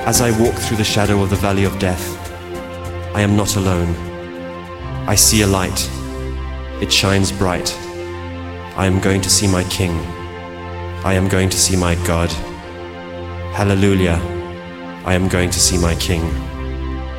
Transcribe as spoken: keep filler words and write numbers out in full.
As I walk through the shadow of the valley of death, I am not alone. I see a light. It shines bright. I am going to see my King. I am going to see my God. Hallelujah. I am going to see my King.